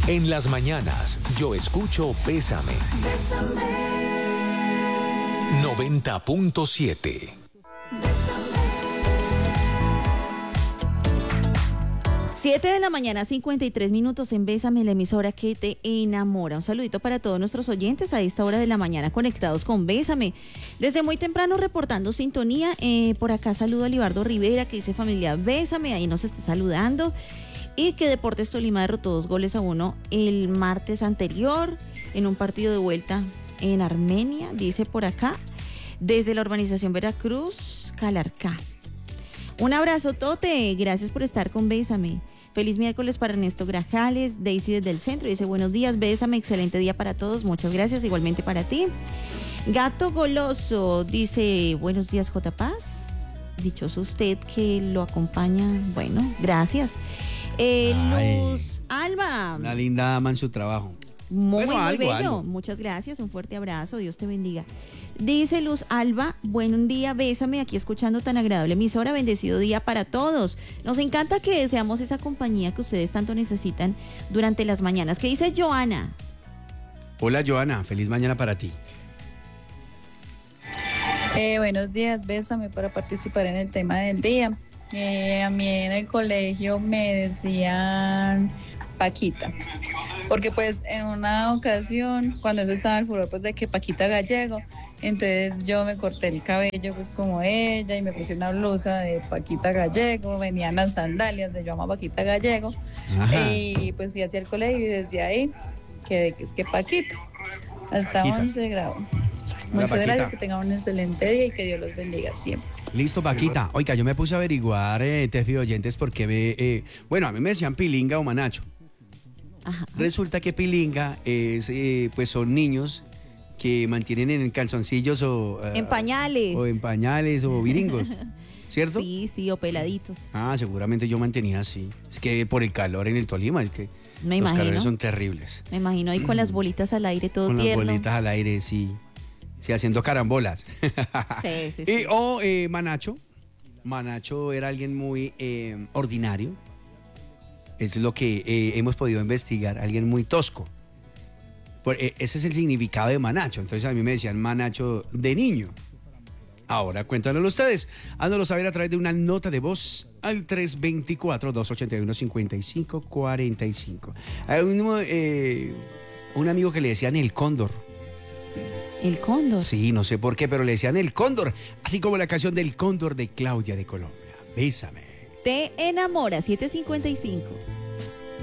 En las mañanas, yo escucho Bésame. 90.7. 7 de la mañana, 53 minutos en Bésame, la emisora que te enamora. Un saludito para todos nuestros oyentes a esta hora de la mañana conectados con Bésame. Desde muy temprano reportando sintonía. Por acá saludo a Libardo Rivera, que dice familia Bésame, ahí nos está saludando. Y que Deportes Tolima derrotó 2-1 el martes anterior en un partido de vuelta en Armenia, dice por acá, desde la urbanización Veracruz, Calarcá. Un abrazo, Tote, gracias por estar con Bésame. Feliz miércoles para Ernesto Grajales. Daisy desde el centro dice buenos días, Bésame, excelente día para todos, muchas gracias, igualmente para ti. Gato Goloso dice buenos días, J. Paz, dichoso usted que lo acompaña, bueno, gracias. Luz Alba. Una linda dama en su trabajo. Muy Algo, bello. algo. Muchas gracias, un fuerte abrazo, Dios te bendiga. Dice Luz Alba, buen día, Bésame, aquí escuchando tan agradable emisora, bendecido día para todos. Nos encanta que seamos esa compañía que ustedes tanto necesitan durante las mañanas. ¿Qué dice Joana? Hola Joana, feliz mañana para ti. Buenos días, Bésame, para participar en el tema del día. A mí en el colegio me decían Paquita, porque pues en una ocasión, cuando eso estaba el furor pues de que Paquita Gallego, entonces yo me corté el cabello pues como ella y me puse una blusa de Paquita Gallego, venían las sandalias de yo amo a Paquita Gallego. Ajá. Y pues fui hacia el colegio y desde ahí que es que Paquita, hasta Paquita. 11 grado. Hola, Muchas Paquita. gracias, que tengan un excelente día y que Dios los bendiga siempre. Listo, Paquita. Oiga, yo me puse a averiguar, Tefi de oyentes, porque bueno, a mí me decían pilinga o manacho. Ajá. Resulta que pilinga es, pues son niños que mantienen en calzoncillos o... En pañales. O en pañales o viringos, ¿cierto? Sí, o peladitos. Ah, seguramente yo mantenía así. Es que por el calor en el Tolima, es que Me los imagino. calores son terribles. Me imagino ahí con las bolitas al aire, todo Con tierno. las bolitas al aire, sí. Sí, haciendo carambolas. Sí. O Manacho. Manacho era alguien muy ordinario. Es lo que hemos podido investigar. Alguien muy tosco. Ese es el significado de Manacho. Entonces a mí me decían Manacho de niño. Ahora cuéntanoslo ustedes. Háganoslo saber a través de una nota de voz al 324-281-5545. Hay un amigo que le decían el Cóndor. El cóndor. Sí, no sé por qué, pero le decían el Cóndor. Así como la canción del Cóndor de Claudia de Colombia. Bésame. Te enamora, 755.